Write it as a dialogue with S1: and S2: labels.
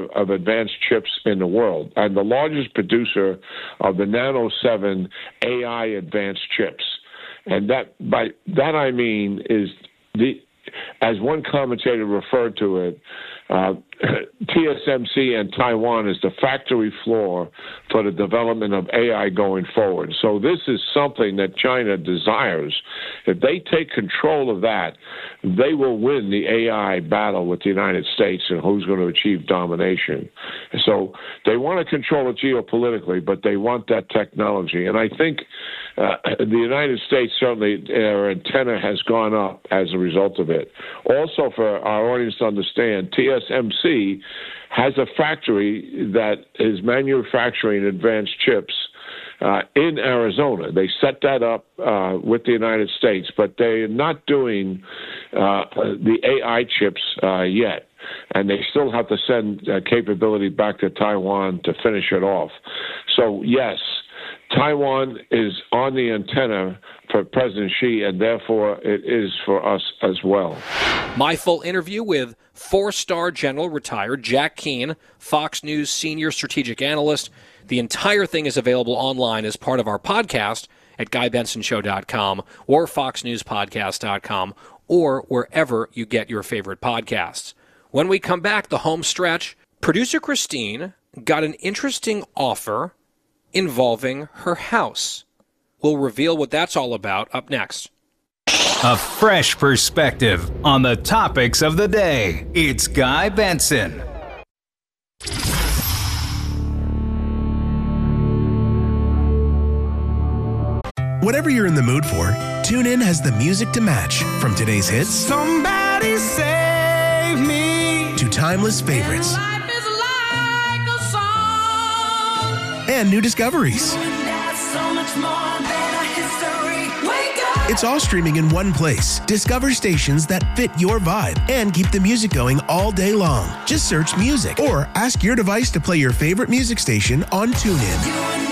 S1: of advanced chips in the world, and the largest producer of the Nano 7 AI advanced chips. And by that I mean is as one commentator referred to it, TSMC and Taiwan is the factory floor for the development of AI going forward. So this is something that China desires. If they take control of that, they will win the AI battle with the United States and who's going to achieve domination. So they want to control it geopolitically, but they want that technology. And I think the United States, certainly their antenna has gone up as a result of it. Also, for our audience to understand, TSMC has a factory that is manufacturing advanced chips in Arizona. They set that up with the United States, but they're not doing the AI chips yet. And they still have to send capability back to Taiwan to finish it off. So, yes, Taiwan is on the antenna for President Xi, and therefore it is for us as well.
S2: My full interview with four-star General retired Jack Keane, Fox News senior strategic analyst. The entire thing is available online as part of our podcast at GuyBensonShow.com or FoxNewsPodcast.com or wherever you get your favorite podcasts. When we come back, the home stretch, producer Christine got an interesting offer involving her house. We'll reveal what that's all about up next.
S3: A fresh perspective on the topics of the day. It's Guy Benson.
S4: Whatever you're in the mood for, TuneIn has the music to match. From today's hits,
S5: Somebody save me,
S4: to timeless favorites,
S5: life is like a song,
S4: and new discoveries.
S5: that's so much more than a history. Wake up!
S4: It's all streaming in one place. Discover stations that fit your vibe and keep the music going all day long. Just search music or ask your device to play your favorite music station on TuneIn.